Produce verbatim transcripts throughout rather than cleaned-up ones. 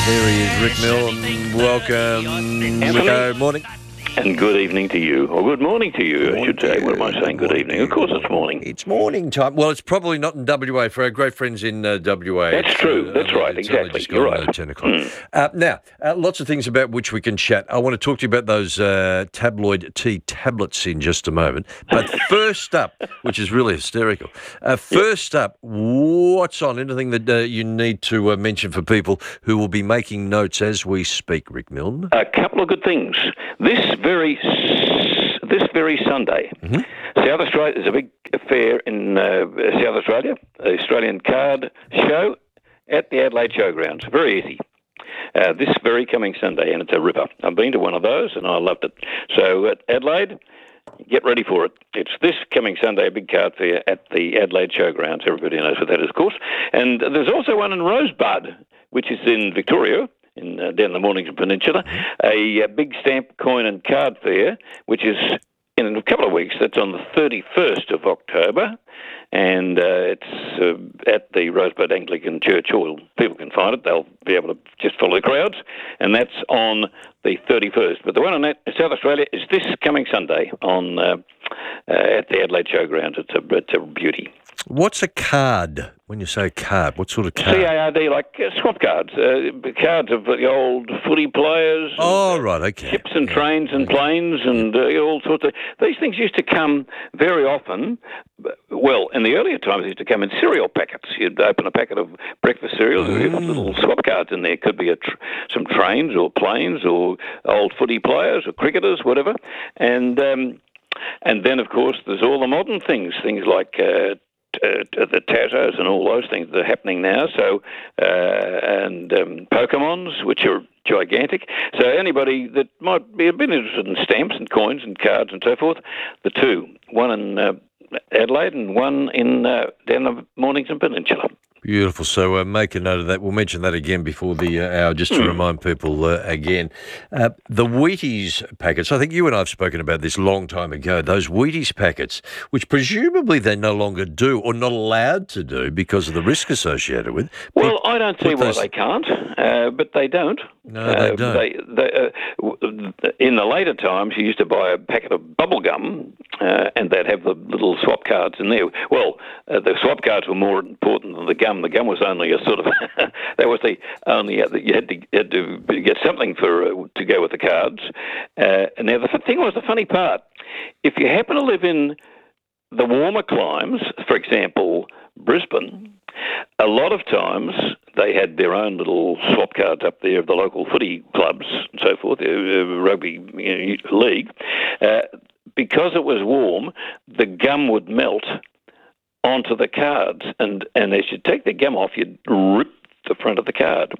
There he is, Rick Milne. Welcome. Good morning. And good evening to you, or good morning to you, Good I should morning say. to What am I you. saying? Good Good morning evening. to Of course you. it's morning. It's morning time. Well, it's probably not in W A for our great friends in uh, W A. That's It's, true. uh, That's only- right. it's only Exactly. just You're gone, right. uh, ten o'clock. Mm. Uh, now, uh, lots of things about which we can chat. I want to talk to you about those uh, tabloid tea tablets in just a moment. But first up, which is really hysterical, uh, first up, what's on? Anything that uh, you need to uh, mention for people who will be making notes as we speak, Rick Milne? A couple of good things. This very this very Sunday, Mm-hmm. South Australia, there's a big affair in uh, South Australia, the Australian Card Show at the Adelaide Showgrounds. Very easy. Uh, this very coming Sunday, and it's a ripper. I've been to one of those, and I loved it. So at Adelaide, get ready for it. It's this coming Sunday, a big card fair at the Adelaide Showgrounds. Everybody knows what that is, of course. And there's also one in Rosebud, which is in Victoria, in uh, down the Mornington Peninsula, a, a big stamp, coin and card fair, which is in a couple of weeks. That's on the thirty-first of October, and uh, it's uh, at the Rosebud Anglican Church Hall. People can find it. They'll be able to just follow the crowds, and that's on the thirty-first. But the one in South Australia is this coming Sunday on uh, uh, at the Adelaide Showgrounds. It's a, it's a beauty. What's a card? When you say card, what sort of card? C A R D, like uh, swap cards, uh, cards of the old footy players. And, Oh, uh, right, okay. Ships and Yeah. trains and planes and uh, all sorts of... These things used to come very often. Well, in the earlier times, they used to come in cereal packets. You'd open a packet of breakfast cereals and you'd have little swap cards in there. Could be a tr- some trains or planes or old footy players or cricketers, whatever. And um, and then, of course, there's all the modern things, things like... Uh, Uh, the Tazos and all those things that are happening now. So, uh, and um, Pokemons, which are gigantic. So anybody that might be a bit interested in stamps and coins and cards and so forth, the two, one in uh, Adelaide and one in uh, down the Mornington Peninsula. Beautiful. So uh, make a note of that. We'll mention that again before the uh, hour, just to Mm. remind people uh, again. Uh, the Wheaties packets, I think you and I have spoken about this a long time ago, those Wheaties packets, which presumably they no longer do or not allowed to do because of the risk associated with. Well, Put- I don't see put why those- they can't, uh, but they don't. No, they Uh, don't. They, they, uh, w- in the later times, you used to buy a packet of bubble gum, uh, and they'd have the little swap cards in there. Well, uh, the swap cards were more important than the gum. The gum was only a sort of that was the only uh, you had to, you had to get something for uh, to go with the cards. Uh, and now the th- thing was the funny part. If you happen to live in the warmer climes, for example, Brisbane, a lot of times they had their own little swap cards up there of the local footy clubs and so forth, uh, uh, rugby you know, league. Uh, because it was warm, the gum would melt onto the cards, and, and as you take the gum off, you'd rip the front of the card.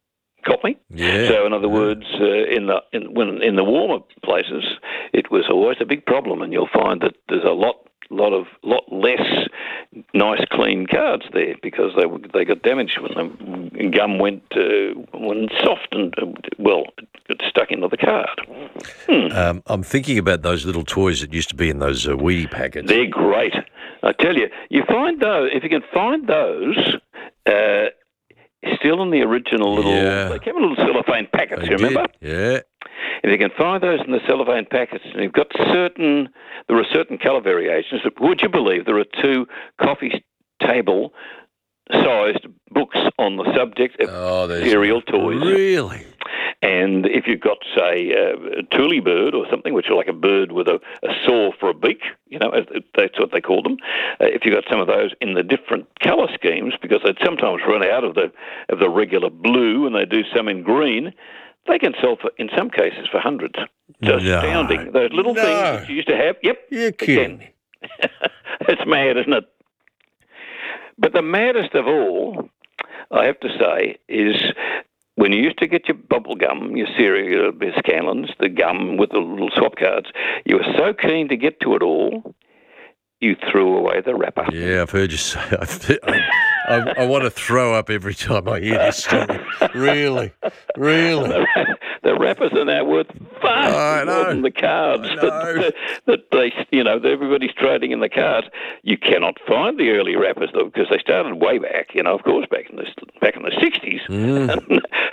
Got me? Yeah. So, in other words, uh, in the in, when in the warmer places, it was always a big problem, and you'll find that there's a lot, lot of, lot less nice, clean cards there because they they got damaged when the gum went uh, when soft and uh, well, it stuck into the card. Hmm. Um, I'm thinking about those little toys that used to be in those uh, Wheatie packets. They're great. I tell you, you find those, if you can find those, uh, still in the original little, Yeah. they came in little cellophane packets, They you remember? did, yeah. If you can find those in the cellophane packets, and you've got certain, there are certain colour variations, would you believe there are two coffee table sized books on the subject of Oh, there's cereal toys? Really? And if you've got, say, uh, a tule bird or something, which is like a bird with a, a saw for a beak, you know, that's what they call them. Uh, if you've got some of those in the different colour schemes, because they'd sometimes run out of the of the regular blue, and they do some in green, they can sell for, in some cases, for hundreds. It's No. astounding. Those little No. things that you used to have. Yep. You're kidding me. It's mad, isn't it? But the maddest of all, I have to say, is when you used to get your bubble gum, your cereal, your Scanlons, the gum with the little swap cards, you were so keen to get to it all, you threw away the wrapper. Yeah, I've heard you say. I, I, I want to throw up every time I hear this story. Really, really. The, the wrappers are now worth far I more know. than the cards I that, know. that, that they, you know, everybody's trading in the cards. You cannot find the early wrappers though, because they started way back, you know, of course, back in the back in the sixties. Mm. And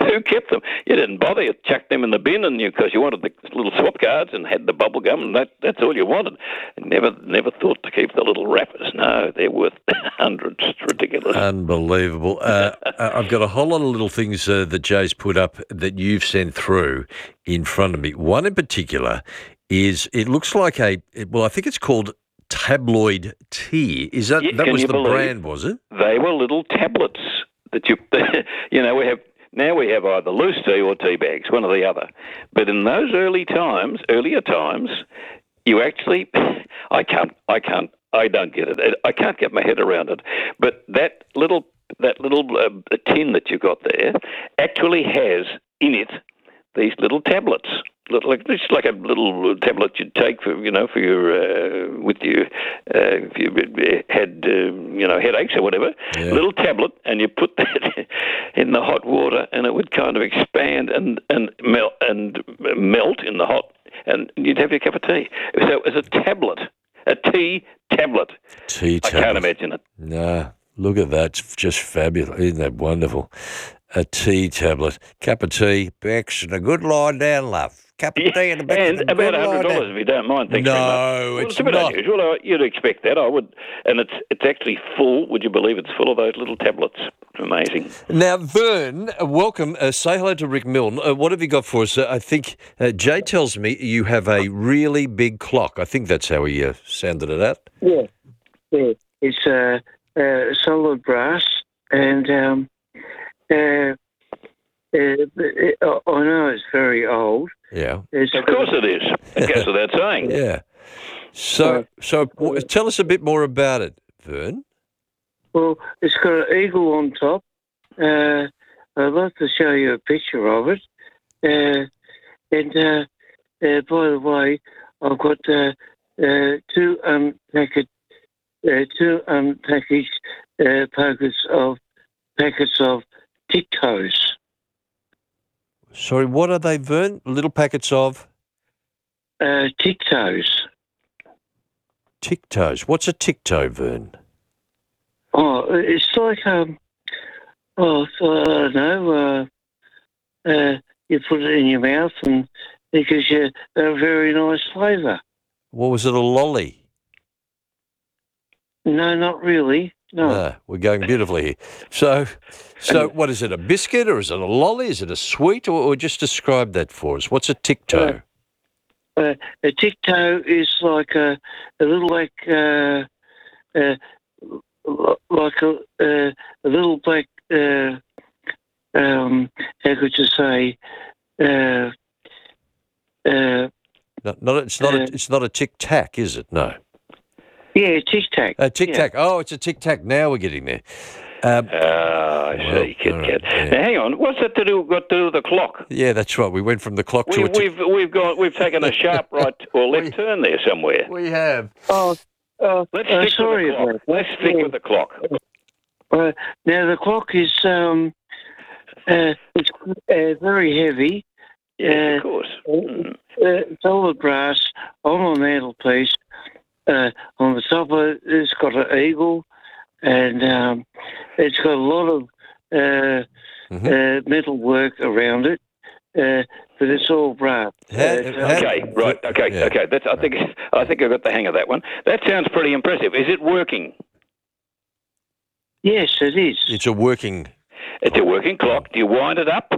Who kept them? You didn't bother. You chucked them in the bin, and you because you wanted the little swap cards and had the bubble gum, and that, that's all you wanted. Never, never thought to keep the little wrappers. No, they're worth hundreds. It's ridiculous. Unbelievable. Uh, I've got a whole lot of little things uh, that Jay's put up that you've sent through in front of me. One in particular is it looks like a well, I think it's called Tabloid Tea. Is that Yeah, that can was you the believe brand? Was it? They were little tablets that you, you know, we have now we have either loose tea or tea bags, one or the other. But in those early times, earlier times, you actually, I can't, I can't, I don't get it. I can't get my head around it. But that little, that little uh, tin that you got there actually has in it these little tablets. Like it's like a little tablet you'd take for you know for your uh, with you uh, if you had uh, you know headaches or whatever. Yeah. Little tablet, and you put that in the hot water, and it would kind of expand and and melt and melt in the hot, and you'd have your cup of tea. So it was a tablet, a tea tablet. Tea I tablet. can't imagine it. Nah, look at that. It's just fabulous. Isn't that wonderful? A tea tablet. Cup of tea, Bex, and a good lie down, love. Cup of tea and a Bex and and a about good a hundred lie dollars down. if you don't mind. Thanks No, very much. Well, it's it's a bit not. unusual. I- You'd expect that. I would, and it's it's actually full. Would you believe it's full of those little tablets? Amazing. Now, Vern, uh, welcome. Uh, say hello to Rick Milne. Uh, what have you got for us? Uh, I think uh, Jay tells me you have a really big clock. I think that's how he uh, sounded it out. Yeah, yeah. It's uh, uh, solid brass, and um, uh, uh, it, I know it's very old. Yeah. It's, Of course it is. It goes without saying. Yeah. So, so w- tell us a bit more about it, Vern. Well, it's got an eagle on top. Uh, I'd like to show you a picture of it. Uh, and uh, uh, by the way, I've got uh, uh, two unpackaged, uh, two unpackaged uh, packets of packets of Tic-Toes. Sorry, what are they, Vern? Little packets of Uh, Tic-Toes. Tic-Toes. What's a Tic-Toe, Vern? Oh, it's like um, oh, so, I don't know. Uh, uh, you put it in your mouth, and it gives you a very nice flavour. What was it, a lolly? No, not really. No, No, we're going beautifully here. So, so what is it, a biscuit or is it a lolly? Is it a sweet or, or just describe that for us? What's a Tic-Toe? uh, a Tic-Toe is like a, a little like uh, uh, like a, uh, a little black. Uh, um, how could you say? Uh, uh, No, not, it's not. uh, a, it's not a Tic Tac, is it? No. yeah, Tic Tac. A Tic Tac. Oh, it's a Tic Tac. Now we're getting there. Um, Ah, I Well, see, Kit all Kat. right, yeah. Now, hang on. What's that to do? Got to do with the clock? yeah, that's right. We went from the clock to We, a tic. we've we've gone. We've taken a sharp right or left turn there somewhere. We have. Oh, uh, Let's uh, stick sorry with the clock. about that. Let's stick Yeah. with the clock. Uh, now the clock is um, uh, it's uh, very heavy. Yes, Uh, of course. Mm. uh, solid brass on the mantelpiece. Uh, on the top of it, it's got an eagle, and um, it's got a lot of uh, Mhm. uh, metal work around it, uh, but it's all brass. How- Uh, it's, uh, how- Okay, right. Okay, Yeah. okay. That's. I think. I think I got the hang of that one. That sounds pretty impressive. Is it working? yes, it is. It's a working. It's a working clock. Do you wind it up?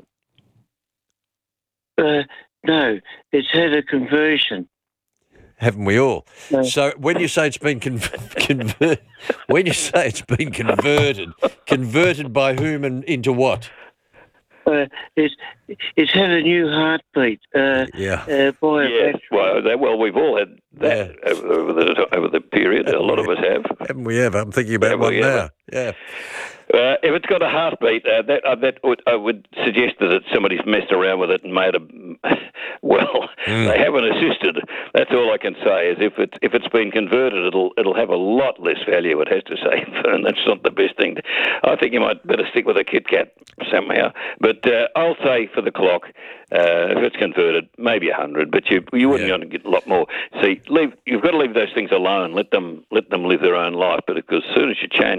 Uh, no, it's had a conversion. Haven't we all? No. So when you say it's been con- convert, when you say it's been converted, converted by whom and into what? Uh, it's it's had a new heartbeat uh, Yeah. uh, by a Yes. battery. Well, that, well, we've all had that Yeah. over, over the over the period. A lot of us have. Haven't we ever? I'm thinking about Have one we now. ever? Yeah. Uh, if it's got a heartbeat, uh, that uh, that would, I would suggest that it's somebody's messed around with it and made a. Well, Mm. they haven't assisted. That's all I can say. Is if it's if it's been converted, it'll it'll have a lot less value. It has to say, and that's not the best thing. To, I think you might better stick with a Kit Kat somehow. But uh, I'll say for the clock, uh, if it's converted, maybe a hundred. But you you wouldn't Yeah. want to get a lot more. See, leave you've got to leave those things alone. Let them let them live their own life. But because as soon as you change them around.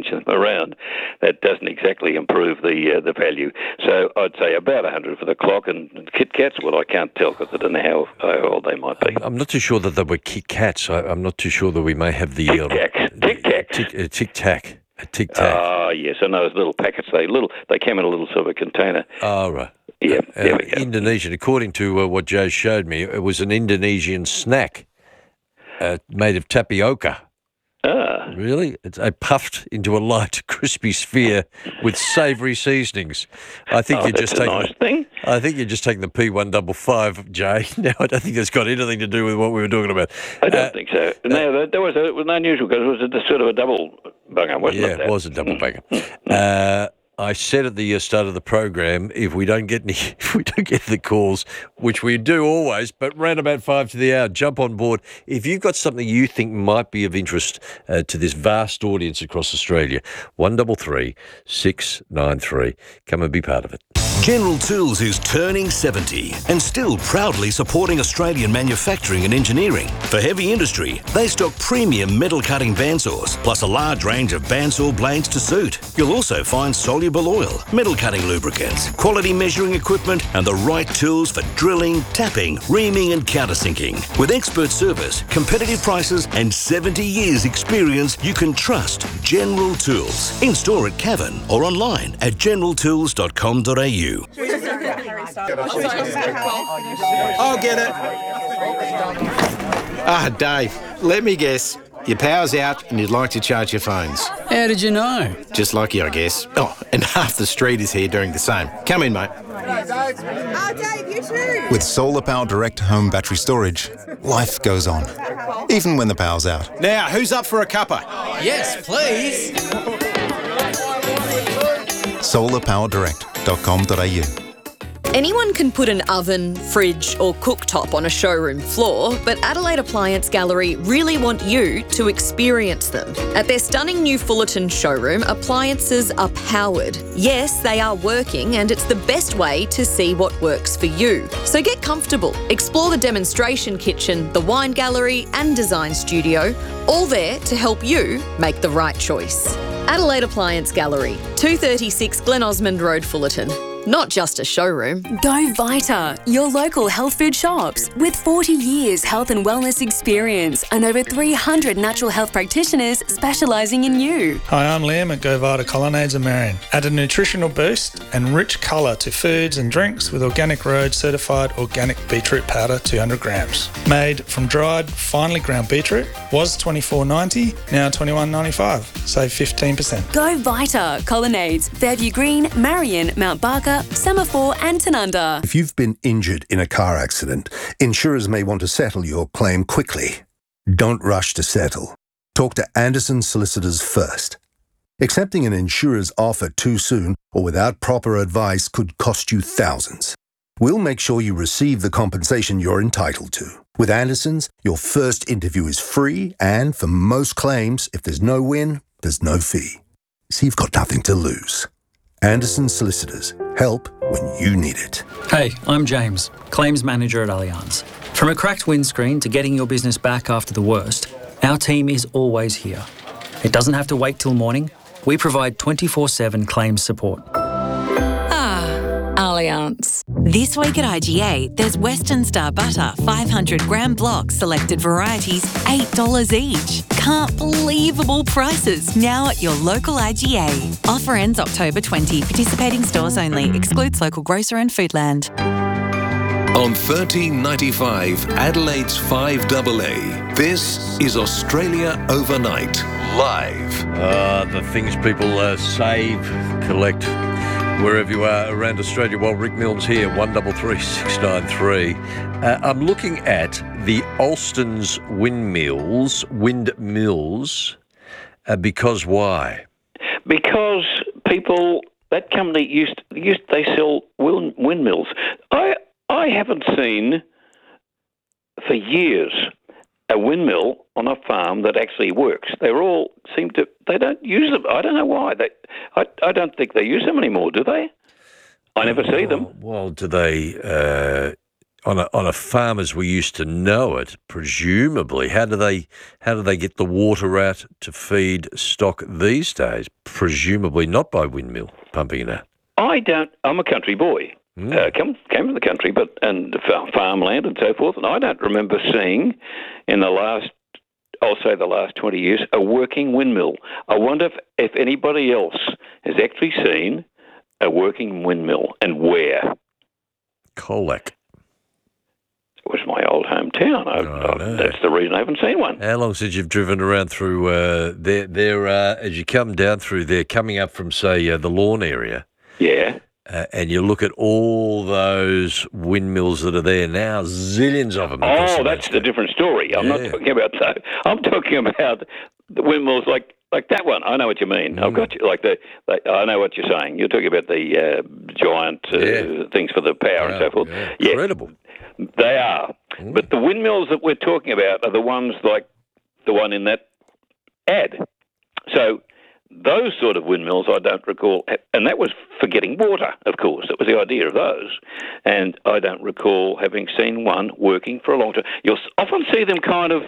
around, that doesn't exactly improve the uh, the value. So I'd say about one hundred for the clock, and Kit Kats, well, I can't tell because I don't know how, how old they might be. I'm not too sure that they were Kit Kats. I, I'm not too sure that we may have the... Tic Tacs. Tic Tacs. Tic, uh, tic Tac. A Tic Tac. Ah, yes, I know those little packets. They little. They came in a little silver container. Oh, right. Yeah, Uh, there we go. Indonesian. According to uh, what Joe showed me, it was an Indonesian snack uh, made of tapioca. Ah, Really? It's uh, puffed into a light, crispy sphere with savoury seasonings. I think oh, you're that's just a taking. nice thing. I think you're just taking the P one fifty-five, Jay. Now, I don't think that's got anything to do with what we were talking about. I don't Uh, think so. No, that, that was a, it was unusual because it was a, sort of a double bunger, wasn't yeah, it? it was a double banger. Uh, I said at the uh, start of the program, if we don't get any, if we don't get the calls, which we do always, but round about five to the hour, jump on board. If you've got something you think might be of interest uh, to this vast audience across Australia, one double three six nine three. Come and be part of it. General Tools is turning seventy and still proudly supporting Australian manufacturing and engineering. For heavy industry, they stock premium metal cutting bandsaws, plus a large range of bandsaw blades to suit. You'll also find soluble oil, metal cutting lubricants, quality measuring equipment, and the right tools for drilling, tapping, reaming, and countersinking. With expert service, competitive prices, and seventy years experience, you can trust General Tools. In store at Cavan or online at general tools dot com dot a u. I'll get it. Ah, Dave, let me guess. Your power's out and you'd like to charge your phones. How did you know? Just lucky, I guess. Oh, and half the street is here doing the same. Come in, mate. Oh, Dave, you too. With Solar Power Direct Home Battery Storage, life goes on, even when the power's out. Now, who's up for a cuppa? Yes, please. solar power direct dot com dot a u. Anyone can put an oven, fridge or cooktop on a showroom floor, but Adelaide Appliance Gallery really want you to experience them. At their stunning new Fullerton showroom, appliances are powered. Yes, they are working, and it's the best way to see what works for you. So get comfortable. Explore the demonstration kitchen, the wine gallery and design studio, all there to help you make the right choice. Adelaide Appliance Gallery, two thirty-six Glen Osmond Road, Fullerton. Not just a showroom. Go Vita, your local health food shops. With forty years health and wellness experience and over three hundred natural health practitioners specialising in you. Hi, I'm Liam at Go Vita Colonnades of Marion. Add a nutritional boost and rich colour to foods and drinks with Organic Road certified organic beetroot powder, two hundred grams. Made from dried, finely ground beetroot. Was twenty-four ninety, now twenty-one ninety-five. Save fifteen percent. Go Vita, Colonnades, Fairview Green, Marion, Mount Barker, Semaphore and Tanunda. If you've been injured in a car accident, insurers may want to settle your claim quickly. Don't rush to settle. Talk to Anderson Solicitors first. Accepting an insurer's offer too soon or without proper advice could cost you thousands. We'll make sure you receive the compensation you're entitled to. With Anderson's, your first interview is free, and for most claims, if there's no win, there's no fee. So you've got nothing to lose. Anderson Solicitors. Help when you need it. Hey, I'm James, Claims Manager at Allianz. From a cracked windscreen to getting your business back after the worst, our team is always here. It doesn't have to wait till morning. We provide twenty-four seven claims support. Allianz. This week at I G A, there's Western Star Butter, five hundred gram blocks, selected varieties, eight dollars each. Can't believable prices now at your local I G A. Offer ends October twentieth. Participating stores only. Excludes local grocer and Foodland. On thirteen ninety-five, Adelaide's five A A, this is Australia Overnight, live. Uh, the things people uh, save, collect, wherever you are around Australia. While Rick Milnes here, one double three six nine three. Uh, I'm looking at the Alston's windmills, windmills, uh, because why? Because people, that company used, used they sell wind, windmills. I I haven't seen for years a windmill on a farm that actually works. They're all seem to, they don't use them. I don't know why. They, I, I don't think they use them anymore, do they? I never see them. Well, do they, uh, on a on a farm as we used to know it, presumably, how do they how do they get the water out to feed stock these days? Presumably not by windmill pumping it out. I don't. I'm a country boy. Mm. Uh, come, came from the country, but and farmland and so forth, and I don't remember seeing in the last, I'll say the last twenty years, a working windmill. I wonder if, if anybody else has actually seen a working windmill, and where. Colac. It was my old hometown. I, oh, I, no. That's the reason I haven't seen one. How long since you've driven around through uh, there? There, uh, as you come down through there, coming up from say uh, the Lawn area. Yeah. Uh, and you look at all those windmills that are there now, zillions of them. Oh, that's the different story. I'm yeah. not talking about that. I'm talking about the windmills like. Like that one, I know what you mean. Mm. I've got you. Like the, like, I know what you're saying. You're talking about the uh, giant uh, yeah. things for the power yeah, and so forth. Yeah. Yeah. Incredible. They are. Mm. But the windmills that we're talking about are the ones like the one in that ad. So those sort of windmills, I don't recall, and that was for getting water. Of course, that was the idea of those. And I don't recall having seen one working for a long time. You'll often see them kind of,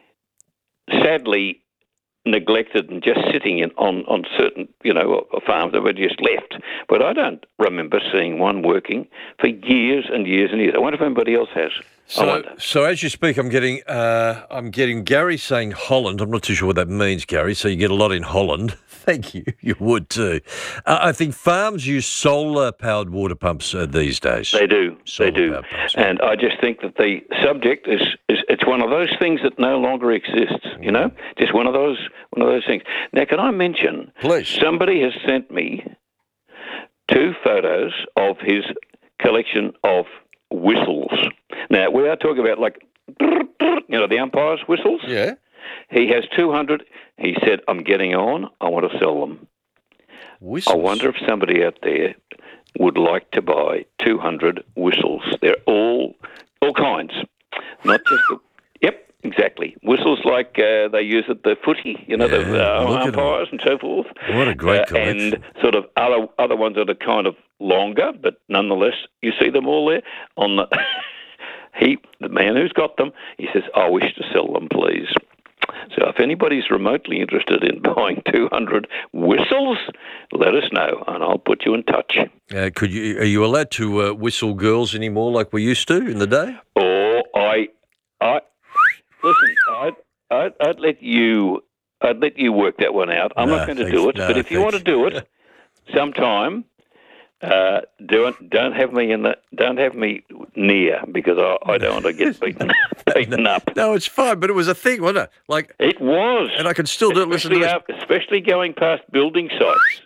sadly, neglected and just sitting in, on, on certain, you know, farms that were just left. But I don't remember seeing one working for years and years and years. I wonder if anybody else has. So, so as you speak, I'm getting, uh, I'm getting Gary saying Holland. I'm not too sure what that means, Gary. So you get a lot in Holland. Thank you. You would too. Uh, I think farms use solar-powered water pumps uh, these days. They do. They do. Pumps, yeah. And I just think that the subject is, is it's one of those things that no longer exists. You know, just one of those one of those things. Now, can I mention? Please. Somebody has sent me two photos of his collection of whistles. Now, we are talking about like, you know, the umpire's whistles. Yeah. He has two hundred. He said, I'm getting on. I want to sell them. Whistles. I wonder if somebody out there would like to buy two hundred whistles. They're all all kinds, not just the... Yep, exactly. Whistles like uh, they use at the footy, you know, yeah, the uh, umpires and so forth. What a great uh, collection. And sort of other, other ones that are kind of longer, but nonetheless, you see them all there on the... He, the man who's got them, he says, I wish to sell them, please. So if anybody's remotely interested in buying two hundred whistles, let us know, and I'll put you in touch. Uh, could you? Are you allowed to uh, whistle girls anymore like we used to in the day? Or I, I listen. I'd, I'd, I'd let you. I'd let you work that one out. I'm no, not going to thanks, do it, no, but if thanks. you want to do it, sometime. Uh, don't don't have me in the don't have me near because I, I don't want to get beaten beaten up. No, it's fine, but it was a thing, wasn't it? Like it was, and I can still do it. Listen to this, especially going past building sites.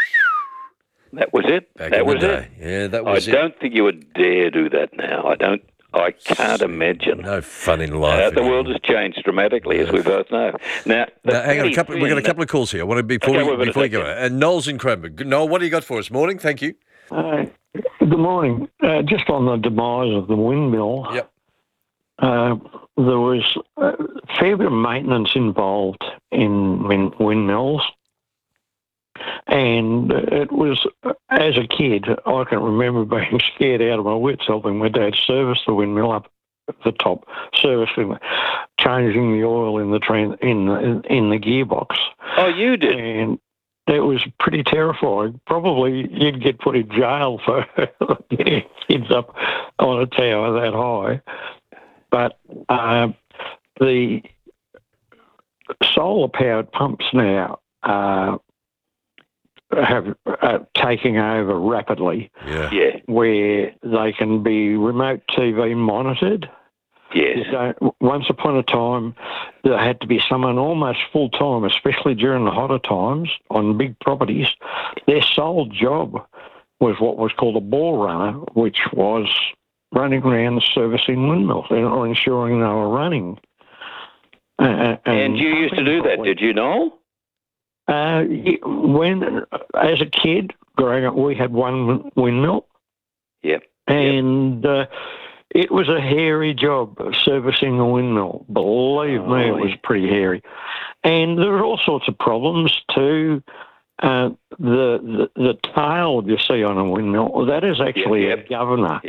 That was it. Back that in was the day. it. Yeah, that was I it. don't think you would dare do that now. I don't. I can't imagine. No fun in life. Uh, the world has changed dramatically, as we both know. Now, now hang on, a couple, we've got a couple of calls here. I want to before okay, we, before we go. And Noel's in Cranbourne. Noel, what do you got for us? Morning, thank you. Uh, good morning. Uh, just on the demise of the windmill. Yep. Uh, there was a fair bit of maintenance involved in wind, windmills. And it was, as a kid, I can remember being scared out of my wits helping my dad service the windmill up at the top, servicing, changing the oil in the train in the, in the gearbox. Oh, you did? And it was pretty terrifying. Probably you'd get put in jail for getting kids up on a tower that high. But uh, the solar-powered pumps now uh, have uh, taking over rapidly. Yeah. Yeah. Where they can be remote T V monitored. Yes. So once upon a time, there had to be someone almost full-time, especially during the hotter times on big properties. Their sole job was what was called a ball runner, which was running around servicing windmills or ensuring they were running. Uh, and, and you used to do that, did you, Noel? Uh, when, as a kid, growing up, we had one windmill. Yep. And uh, it was a hairy job servicing a windmill. Believe oh, me, it was pretty hairy. And there were all sorts of problems too. Uh, the, the the tail you see on a windmill, that is actually yep, yep. a governor. Yep.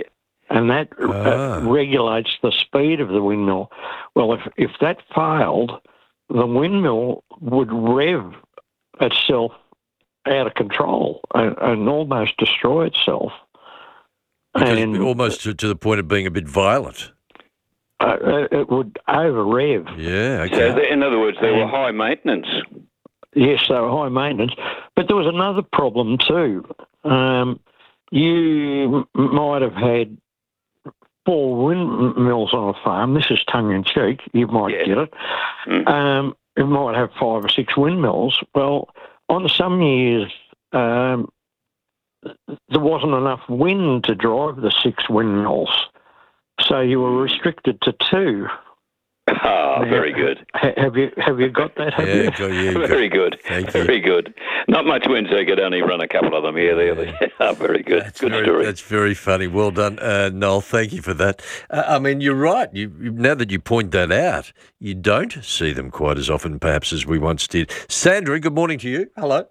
and that Ah. uh, regulates the speed of the windmill. Well, if, if that failed, the windmill would rev itself out of control and, and almost destroy itself. Because and almost to, to the point of being a bit violent. uh, it would over rev. Yeah, okay. So, they, in other words, they were high maintenance. Yes, they were high maintenance. But there was another problem too. Um, you m- might have had four windmills on a farm. This is tongue-in-cheek. You might Yeah. get it. Mm. Um, you might have five or six windmills. Well, on some years, um, there wasn't enough wind to drive the six windmills. So you were restricted to two. Ah, Now, very good. ha- Have you have you got that? Have Yeah, you? go, yeah, go. Very good. Thank you. Very good. Not much wind, so you could only run a couple of them here, there. Yeah. Very good. That's Good very, story. That's very funny. Well done, uh, Noel. Thank you for that. Uh, I mean, you're right. You, you, now that you point that out, you don't see them quite as often, perhaps, as we once did. Sandra, good morning to you. Hello.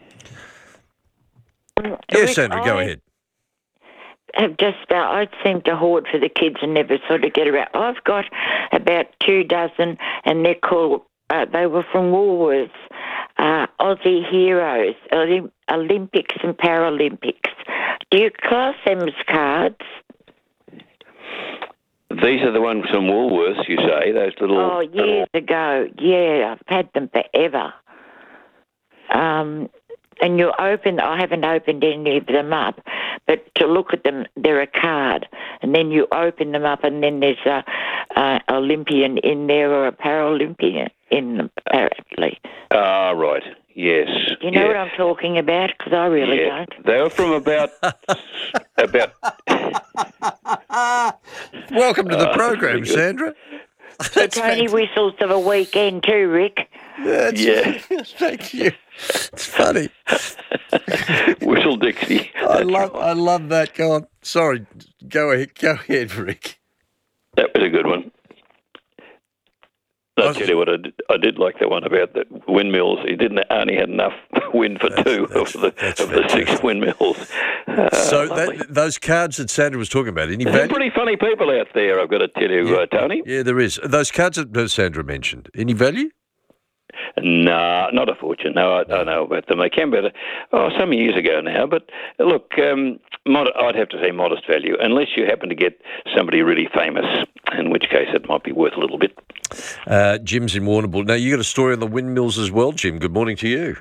Um, Yes, Rick, Sandra, go I ahead. Have just about, I seem to hoard for the kids and never sort of get around. I've got about two dozen, and they're called, uh, they were from Woolworths, uh, Aussie Heroes, Olymp- Olympics and Paralympics. Do you class them as cards? These are the ones from Woolworths, you say, those little... Oh, years ago. Yeah, I've had them forever. Um, and you open, I haven't opened any of them up, but to look at them, they're a card. And then you open them up, and then there's a, a Olympian in there or a Paralympian in them, apparently. Ah, right. Yes. You know yeah. what I'm talking about? Because I really yeah. don't. They were from about... about... Welcome to the Oh, program, very good. Sandra. So Tony whistles of a weekend too, Rick. That's, Yeah. Thank you. It's funny. Whistle Dixie. I love, I love that. Go on. Sorry. Go ahead. Go ahead, Rick. That was a good one. I'll tell you what, I did, I did like the one about the windmills. He didn't only had enough wind for two of the of the six windmills. Uh, So lovely. that, those cards that Sandra was talking about, any There's value? pretty funny people out there, I've got to tell you, uh, Tony. Yeah, there is. Those cards that Sandra mentioned, any value? Nah, not a fortune. No, I don't know about them. They came about oh, some years ago now. But look, um, mod- I'd have to say modest value, unless you happen to get somebody really famous, in which case it might be worth a little bit. Uh, Jim's in Warrnambool. Now, you got a story on the windmills as well, Jim. Good morning to you.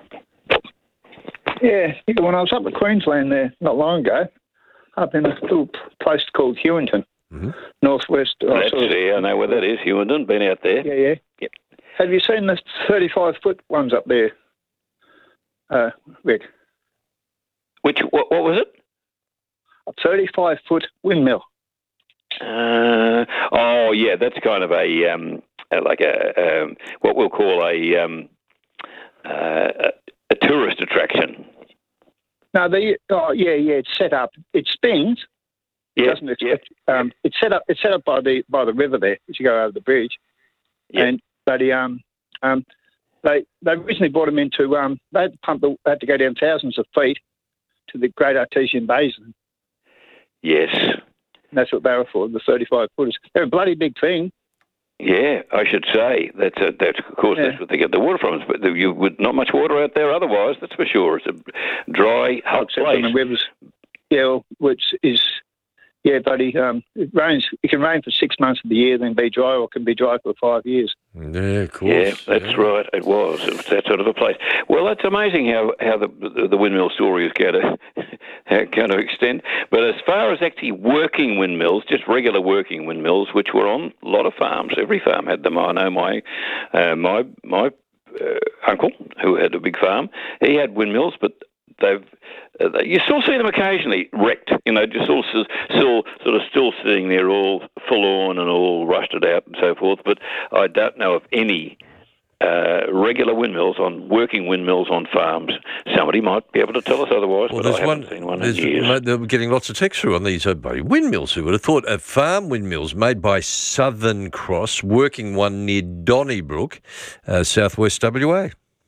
Yeah, yeah, when I was up in Queensland there not long ago, up in a little place called Hewington, mm-hmm. northwest. uh, That's sort of- yeah, I know where that is. Hewington, been out there. Yeah, yeah. Yep. Have you seen the thirty-five foot ones up there, uh, Rick? Which what, what was it? A thirty-five foot windmill. Uh, oh yeah, that's kind of a um, uh, like a um, what we'll call a um, uh, a, a tourist attraction. No, the oh yeah, yeah. It's set up. It spins. Yeah, doesn't it? yeah. Um, it's set up. It's set up by the by the river there as you go over the bridge. Yeah. And but he, um um they they originally brought him into um they had to pump the, they had to go down thousands of feet to the Great Artesian Basin. Yes. And that's what they were for, the thirty-five footers. They're a bloody big thing. Yeah, I should say that's a, that's of course Yeah. that's what they get the water from. But you would not much water out there otherwise. That's for sure. It's a dry, hot Except place. on the rivers. Yeah, well, which is yeah, buddy. Um, it rains. It can rain for six months of the year, then be dry, or it can be dry for five years. Yeah, of course. Yeah, that's right. It was. It was that sort of a place. Well, it's amazing how, how the, the the windmill story is going to going to extend. But as far as actually working windmills, just regular working windmills, which were on a lot of farms. Every farm had them. I know my uh, my my uh, uncle, who had a big farm, he had windmills, but they've uh, you still see them occasionally wrecked, you know, just all still, still sort of still sitting there all full on and all rusted out and so forth. But I don't know of any uh, regular windmills on working windmills on farms. Somebody might be able to tell us otherwise, Well, but I there's haven't one. seen one in There's, years. mate, they're getting lots of text through on these uh, bloody windmills. Who would have thought? Uh, farm windmills made by Southern Cross, working one near Donnybrook, uh, southwest W A.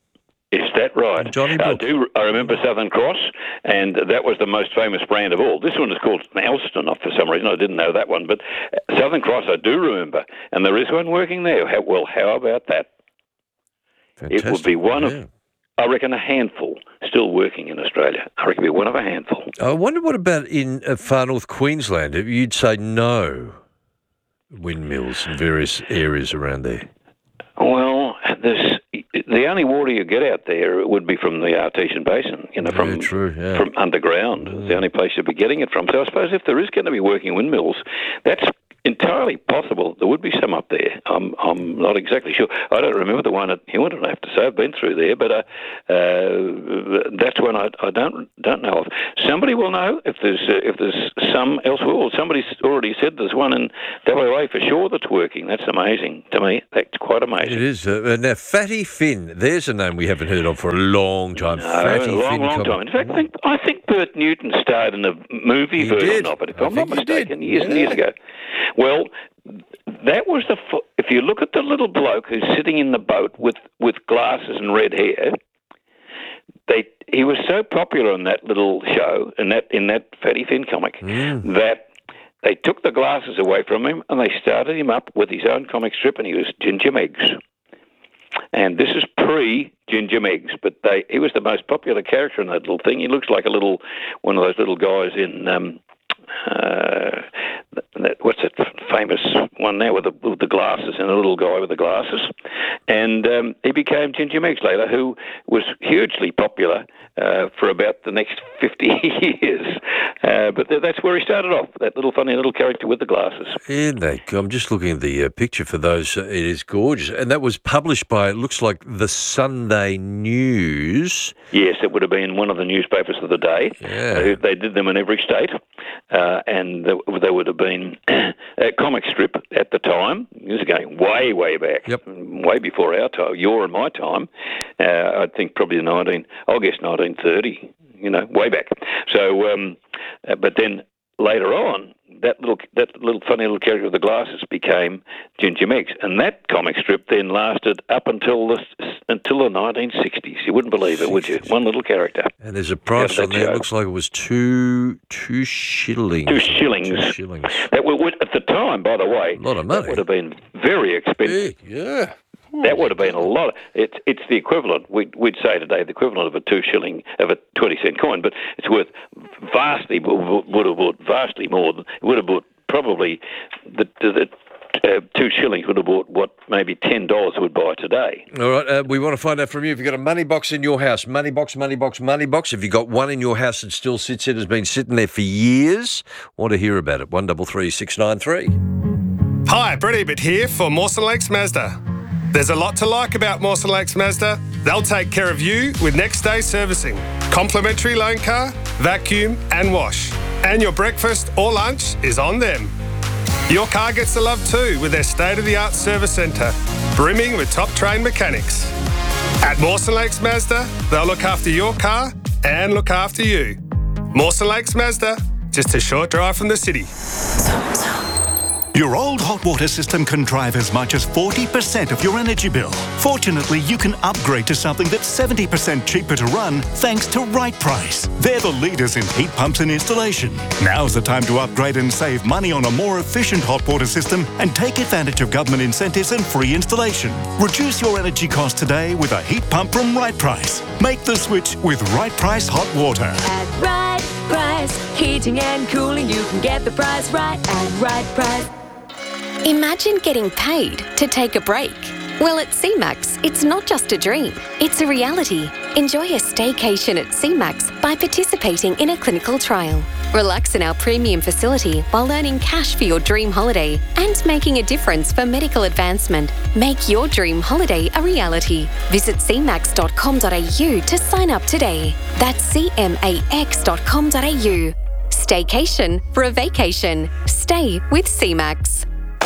Is that right? Johnny I Brook. do. I remember Southern Cross, and that was the most famous brand of all. This one is called Alston, for some reason. I didn't know that one, but Southern Cross I do remember, and there is one working there. How, well, how about that? Fantastic. It would be one yeah. of, I reckon, a handful still working in Australia. I reckon it'd be one of a handful. I wonder what about in uh, far north Queensland? You'd say no windmills in various areas around there. Well, there's, the only water you get out there would be from the Artesian Basin, you know, Very from true, yeah. from underground. Mm. The only place you'd be getting it from. So I suppose if there is going to be working windmills, that's entirely possible. There would be some up there. I'm I'm not exactly sure. I don't remember the one at Hewington, I have to say. I've been through there, but uh, uh, that's one I, I don't don't know of. Somebody will know if there's uh, if there's some elsewhere. Well, somebody's already said there's one in W A for sure that's working. That's amazing to me. That's quite amazing. It is. Uh, now, Fatty Finn, there's a name we haven't heard of for a long time. No, Fatty a long, Finn long com- time. In fact, I think, I think Bert Newton starred in a movie He version did. of it, if I I'm not think he mistaken, did. years and Yeah. years ago. Well, that was the. Fo- if you look at the little bloke who's sitting in the boat with, with glasses and red hair, they he was so popular in that little show, in that in that Fatty Finn comic, Mm. that they took the glasses away from him and they started him up with his own comic strip, and he was Ginger Meggs. And this is pre-Ginger Meggs, but they he was the most popular character in that little thing. He looks like a little one of those little guys in um, uh, that, what's that famous one now with the, with the glasses, and a little guy with the glasses. And um, he became Ginger Meggs later, who was hugely popular uh, for about the next fifty years. Uh, but th- that's where he started off, that little funny little character with the glasses. Isn't that cool? I'm just looking at the uh, picture for those. Uh, it is gorgeous. And that was published by, it looks like, the Sunday News. Yes, it would have been one of the newspapers of the day. Yeah. Uh, they did them in every state. Uh, and they, they would have been a comic strip at the time. This is going way, way back. Yep. Way before our time, your and my time. Uh, I think probably the nineteen, I'll guess nineteen thirty, you know, way back. So, um, uh, but then later on, that little that little funny little character with the glasses became Ginger Meggs, and that comic strip then lasted up until the until the nineteen sixties. You wouldn't believe it, would you? One little character. And there's a price Out of on that there. show. It looks like it was two two shillings. Two shillings. Two shillings. That would, would at the time, by the way, A lot of that money. would have been very expensive. Yeah. That would have been a lot. Of, it's it's the equivalent. We'd we'd say today the equivalent of a two shilling of a twenty cent coin, but it's worth vastly would have bought vastly more. Than, it would have bought probably the the. Uh, two shillings would have bought what maybe ten dollars would buy today. All right, uh, we want to find out from you if you've got a money box in your house. Money box, money box, money box. If you've got one in your house that still sits, it has been sitting there for years. Want to hear about it. One double three six nine three. Hi, Brett Ebert here for Mawson Lakes Mazda. There's a lot to like about Mawson Lakes Mazda. They'll take care of you with next day servicing, complimentary loan car, vacuum and wash. And your breakfast or lunch is on them. Your car gets the love too with their state-of-the-art service centre, brimming with top-trained mechanics. At Mawson Lakes Mazda, they'll look after your car and look after you. Mawson Lakes Mazda, just a short drive from the city. Your old hot water system can drive as much as forty percent of your energy bill. Fortunately, you can upgrade to something that's seventy percent cheaper to run thanks to Right Price. They're the leaders in heat pumps and installation. Now's the time to upgrade and save money on a more efficient hot water system and take advantage of government incentives and free installation. Reduce your energy costs today with a heat pump from Right Price. Make the switch with Right Price Hot Water. At Right Price, heating and cooling, you can get the price right at Right Price. Imagine getting paid to take a break. Well, at C MAX, it's not just a dream, it's a reality. Enjoy a staycation at C MAX by participating in a clinical trial. Relax in our premium facility while earning cash for your dream holiday and making a difference for medical advancement. Make your dream holiday a reality. Visit c max dot com dot a u to sign up today. That's c max dot com dot a u. Staycation for a vacation. Stay with C MAX.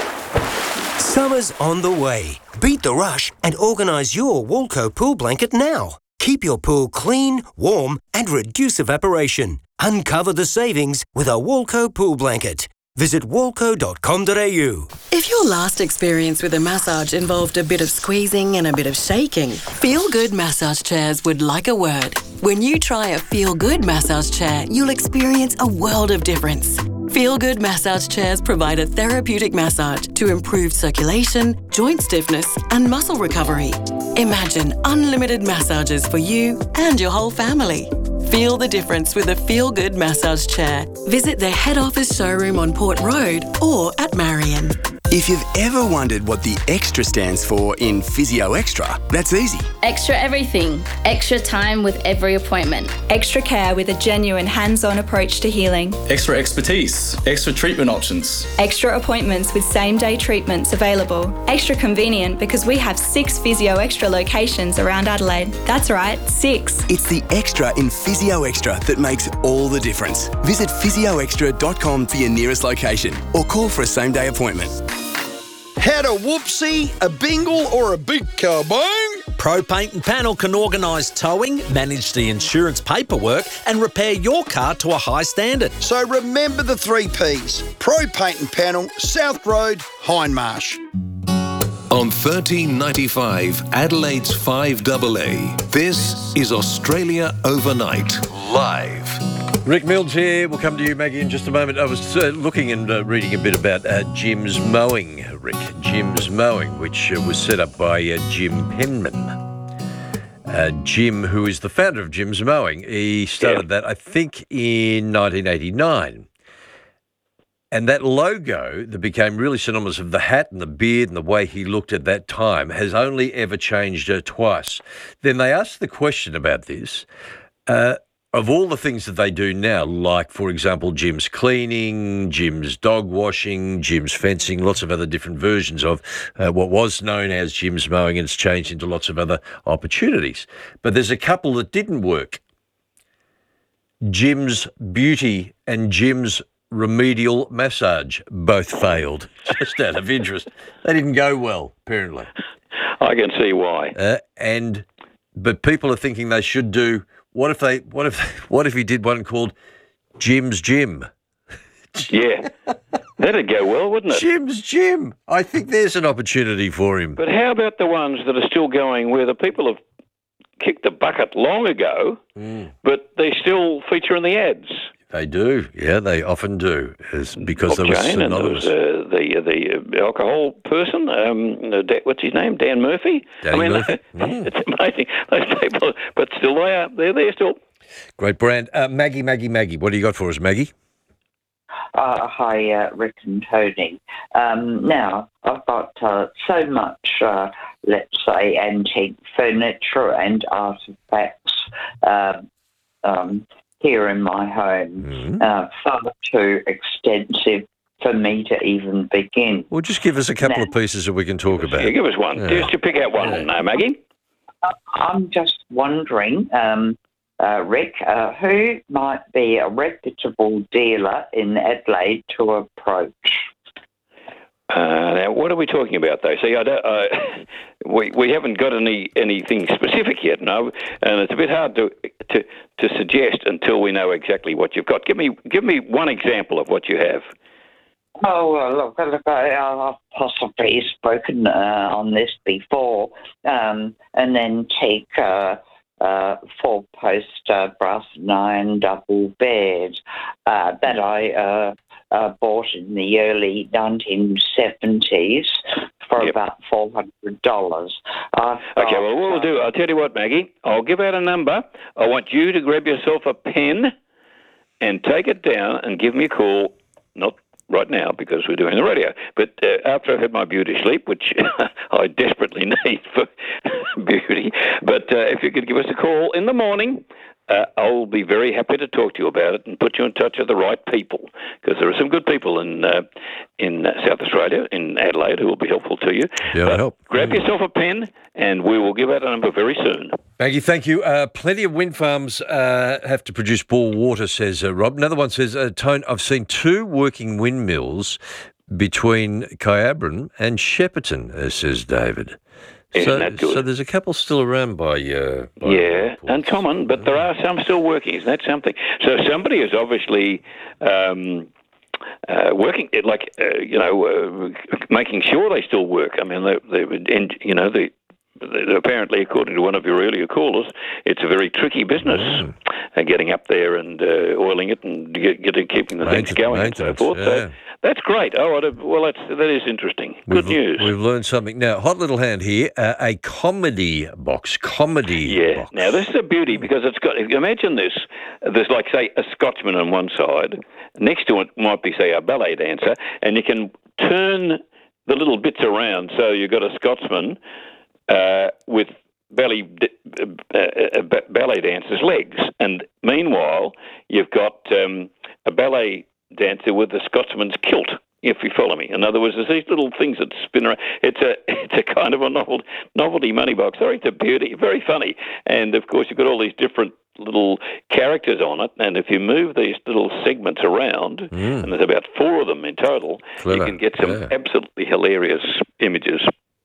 Summer's on the way. Beat the rush and organise your Walco pool blanket now. Keep your pool clean, warm and reduce evaporation. Uncover the savings with a Walco pool blanket. Visit walco dot com dot a u. If your last experience with a massage involved a bit of squeezing and a bit of shaking, Feel Good Massage Chairs would like a word. When you try a Feel Good massage chair, you'll experience a world of difference. Feel Good massage chairs provide a therapeutic massage to improve circulation, joint stiffness, and muscle recovery. Imagine unlimited massages for you and your whole family. Feel the difference with a Feel Good massage chair. Visit their head office showroom on Port Road or at Marion. If you've ever wondered what the extra stands for in Physio Extra, that's easy. Extra everything. Extra time with every appointment. Extra care with a genuine hands-on approach to healing. Extra expertise. Extra treatment options. Extra appointments with same-day treatments available. Extra convenient because we have six Physio Extra locations around Adelaide. That's right, six. It's the extra in Physio Extra that makes all the difference. Visit physio extra dot com for your nearest location or call for a same-day appointment. Had a whoopsie, a bingle or a big kabong? Pro Paint and Panel can organise towing, manage the insurance paperwork and repair your car to a high standard. So remember the three Ps. Pro Paint and Panel, South Road, Hindmarsh. On thirteen ninety-five, Adelaide's five A A, this is Australia Overnight, live. Rick Mills here. We'll come to you, Maggie, in just a moment. I was uh, looking and uh, reading a bit about uh, Jim's Mowing, Rick. Jim's Mowing, which uh, was set up by uh, Jim Penman. Uh, Jim, who is the founder of Jim's Mowing, he started yeah. that, I think, in nineteen eighty-nine. And that logo that became really synonymous of the hat and the beard and the way he looked at that time has only ever changed uh, twice. Then they asked the question about this. Uh, Of all the things that they do now, like, for example, Jim's cleaning, Jim's dog washing, Jim's fencing, lots of other different versions of uh, what was known as Jim's Mowing, and it's changed into lots of other opportunities. But there's a couple that didn't work. Jim's Beauty and Jim's Remedial Massage both failed, just out of interest. They didn't go well, apparently. I can see why. Uh, and but people are thinking they should do. What if they? What if? What if he did one called Jim's Gym? Yeah, that'd go well, wouldn't it? Jim's Gym. I think there's an opportunity for him. But how about the ones that are still going where the people have kicked the bucket long ago, mm. but they still feature in the ads? They do, yeah, they often do, it's because Bob there was Jane and there was uh, the the alcohol person. Um, what's his name? Dan Murphy. Danny I mean, Murphy. Mm. It's amazing those people, but still they are. They're there still. Great brand, uh, Maggie, Maggie, Maggie. What do you got for us, Maggie? Uh, hi, uh, Rick and Tony. Um, now I've got uh, so much, uh, let's say, antique furniture and artefacts. Uh, um, here in my home, mm-hmm. uh, far too extensive for me to even begin. Well, just give us a couple now, of pieces that we can talk about. Yeah, give us one. Yeah. Just to pick out one, yeah. uh, Maggie. I'm just wondering, um, uh, Rick, uh, who might be a reputable dealer in Adelaide to approach? Uh, now, what are we talking about, though? See, I don't, uh, we we haven't got any anything specific yet, no, and it's a bit hard to to to suggest until we know exactly what you've got. Give me give me one example of what you have. Oh, well, look, look, I, I've possibly spoken uh, on this before, um, an antique uh, uh, four-post uh, brass and iron double bed uh, that I. Uh, Uh, bought in the early nineteen seventies for yep. about four hundred dollars. Uh, okay, well, what we'll do, I'll tell you what, Maggie, I'll give out a number. I want you to grab yourself a pen and take it down and give me a call, not right now because we're doing the radio, but uh, after I've had my beauty sleep, which I desperately need for beauty. But uh, if you could give us a call in the morning, Uh, I'll be very happy to talk to you about it and put you in touch with the right people, because there are some good people in uh, in uh, South Australia, in Adelaide, who will be helpful to you. Yeah, uh, help. Grab yourself a pen, and we will give out a number very soon. Maggie, thank you. Uh, plenty of wind farms uh, have to produce bore water, says uh, Rob. Another one says, uh, Tone, I've seen two working windmills between Kyabram and Shepparton, uh, says David. Isn't so, that good? So there's a couple still around by... Uh, by yeah, uncommon, but there are some still working. Isn't that something? So somebody has obviously um, uh, working, like, uh, you know, uh, making sure they still work. I mean, they, they would, and, you know, the apparently, according to one of your earlier callers, it's a very tricky business, mm. uh, getting up there and uh, oiling it and get, get, keeping the things going and so forth. Yeah. So that's great. Oh, well, that's, that is interesting. Good we've, news. We've learned something. Now, hot little hand here, uh, a comedy box. Comedy yeah. box. Now, this is a beauty because it's got, if you imagine this, there's like, say, a Scotsman on one side. Next to it might be, say, a ballet dancer, and you can turn the little bits around. So you've got a Scotsman Uh, with belly, uh, uh, ballet dancer's legs. And meanwhile, you've got um, a ballet dancer with the Scotsman's kilt, if you follow me. In other words, there's these little things that spin around. It's a it's a kind of a novel, novelty money box. Sorry, it's a beauty, very funny. And, of course, you've got all these different little characters on it, and if you move these little segments around, mm. and there's about four of them in total, Clever. you can get some yeah. absolutely hilarious images.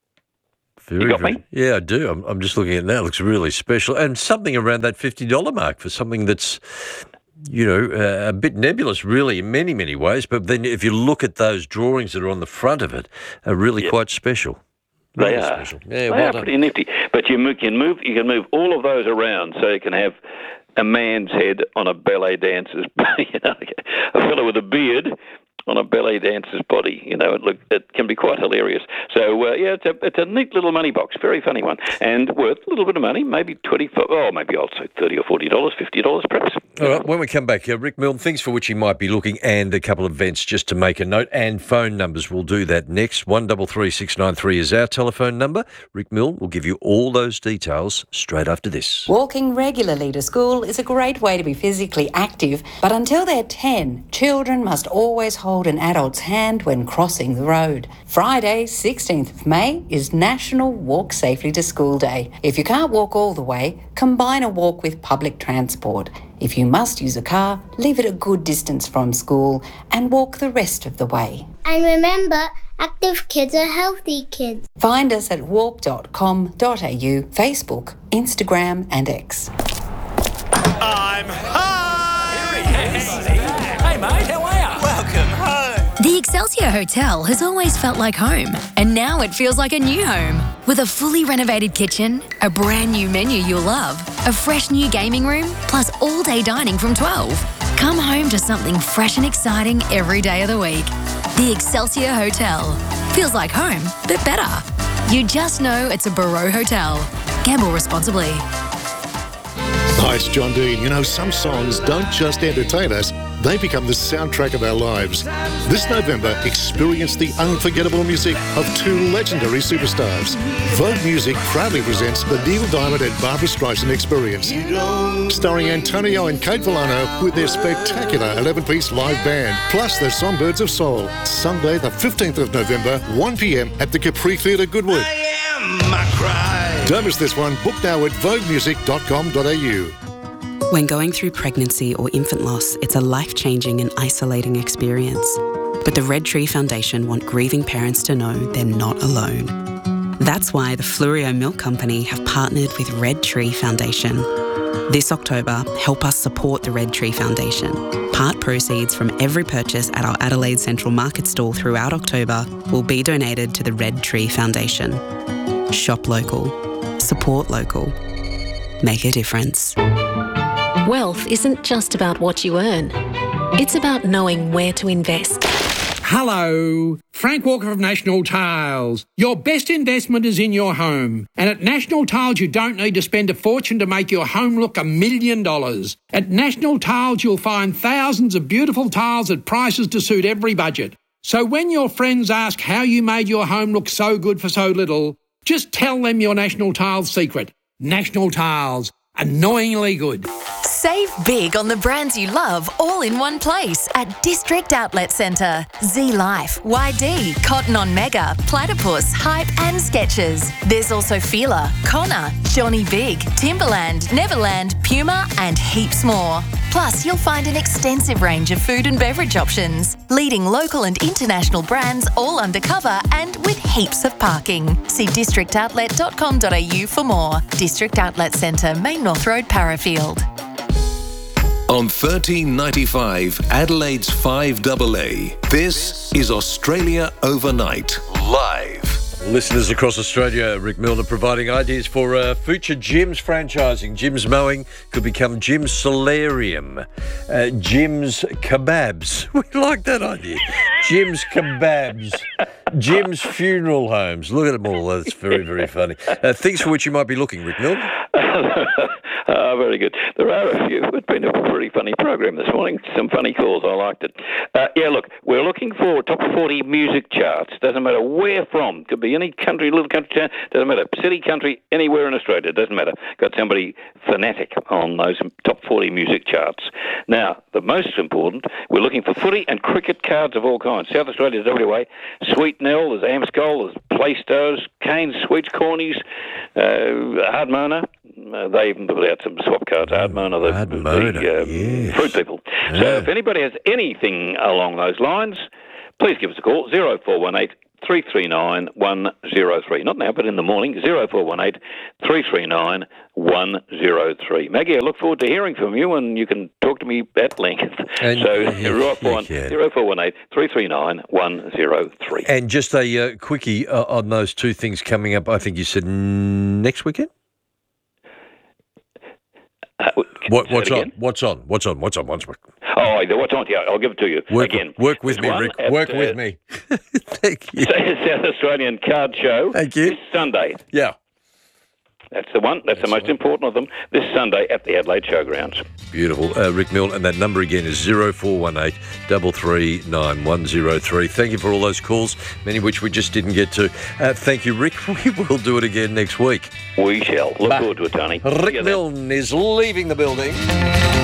Very, you got very, me? Yeah, I do. I'm, I'm just looking at it now. It looks really special. And something around that fifty dollars mark for something that's, you know, uh, a bit nebulous, really, in many, many ways. But then if you look at those drawings that are on the front of it, are really yep. quite special. Really they are. Special. Yeah, they well are done. pretty nifty. But you move, can move, you can move all of those around, so you can have a man's head on a ballet dancer's, you know, a fellow with a beard on a ballet dancer's body. You know, it look it can be quite hilarious. So uh, yeah, it's a it's a neat little money box, very funny one, and worth a little bit of money, maybe twenty. Oh, maybe I'll say thirty or forty dollars, fifty dollars, perhaps. All right. When we come back, uh, Rick Milne, things for which he might be looking, and a couple of events just to make a note, and phone numbers. We'll do that next. One double three six nine three is our telephone number. Rick Milne will give you all those details straight after this. Walking regularly to school is a great way to be physically active, but until they're ten, children must always hold an adult's hand when crossing the road. Friday, sixteenth of May, is National Walk Safely to School Day. If you can't walk all the way, combine a walk with public transport. If you must use a car, leave it a good distance from school and walk the rest of the way. And remember, active kids are healthy kids. Find us at walk dot com dot a u, Facebook, Instagram and X. I'm home! Hey mate, how are you? Welcome home. The Excelsior Hotel has always felt like home, and now it feels like a new home. With a fully renovated kitchen, a brand new menu you'll love, a fresh new gaming room, plus all-day dining from twelve. Come home to something fresh and exciting every day of the week. The Excelsior Hotel. Feels like home, but better. You just know it's a Barreau Hotel. Gamble responsibly. Hi, it's John Dean. You know, some songs don't just entertain us, they become the soundtrack of our lives. This November, experience the unforgettable music of two legendary superstars. Vogue Music proudly presents the Neil Diamond and Barbra Streisand Experience, starring Antonio and Kate Villano with their spectacular eleven-piece live band, plus the Songbirds of Soul. Sunday, the fifteenth of November, one p.m. at the Capri Theatre, Goodwood. Don't miss this one. Book now at vogue music dot com dot a u. When going through pregnancy or infant loss, it's a life-changing and isolating experience. But the Red Tree Foundation want grieving parents to know they're not alone. That's why the Flurio Milk Company have partnered with Red Tree Foundation. This October, help us support the Red Tree Foundation. Part proceeds from every purchase at our Adelaide Central Market stall throughout October will be donated to the Red Tree Foundation. Shop local. Support local. Make a difference. Wealth isn't just about what you earn. It's about knowing where to invest. Hello, Frank Walker of National Tiles. Your best investment is in your home. And at National Tiles, you don't need to spend a fortune to make your home look a million dollars. At National Tiles, you'll find thousands of beautiful tiles at prices to suit every budget. So when your friends ask how you made your home look so good for so little, just tell them your National Tiles secret. National Tiles. Annoyingly good. Save big on the brands you love all in one place at District Outlet Centre. Z Life, Y D, Cotton On Mega, Platypus, Hype and Skechers. There's also Fila, Connor, Johnny Big, Timberland, Neverland, Puma and heaps more. Plus, you'll find an extensive range of food and beverage options. Leading local and international brands all undercover and with heaps of parking. See district outlet dot com dot a u for more. District Outlet Centre, Main North Road, Parafield. On thirteen ninety-five Adelaide's five A A, this is Australia Overnight, live. Listeners across Australia, Rick Milner providing ideas for uh, future Jim's franchising. Jim's Mowing could become Jim's Solarium. Uh, Jim's Kebabs. We like that idea. Jim's Kebabs. Jim's Funeral Homes. Look at them all. That's very, very funny. Uh, things for which you might be looking, Rick Milner. Ah, very good. There are a few. It's been a pretty funny program this morning. Some funny calls. I liked it. Uh, yeah, look, we're looking for top forty music charts. Doesn't matter where from. Could be any country, little country town. Doesn't matter. City, country, anywhere in Australia. Doesn't matter. Got somebody fanatic on those top forty music charts. Now, the most important, we're looking for footy and cricket cards of all kinds. South Australia, W A, Sweet Nell, there's Amscol, there's Playstars, Canes, Sweets, Cornies, uh, Hardmona. Uh, they even put out some swap cards. Hardmona, the, Hardmona, the uh, yes. fruit people. Yeah. So if anybody has anything along those lines, please give us a call, zero four one eight, three three nine, one zero three. Not now, but in the morning, zero four one eight, three three nine, one zero three. Maggie, I look forward to hearing from you, and you can talk to me at length. And so you, zero four one eight, three three nine, one zero three. And just a uh, quickie uh, on those two things coming up, I think you said next weekend? Uh, what, what's on? What's on? What's on? What's on? What's on? Oh, what's on? Yeah, I'll give it to you work, again. Work with There's me, Rick. at, Work uh, with me. Thank you. South Australian Card Show. Thank you. This Sunday. Yeah. That's the one. That's, That's the most one. important of them. This Sunday at the Adelaide Showgrounds. Beautiful. Uh, Rick Milne, and that number again is zero four one eight, three three nine, one zero three. Thank you for all those calls, many of which we just didn't get to. Uh, thank you, Rick. We will do it again next week. We shall. Look Bye. forward to it, Tony. Rick Milne is leaving the building.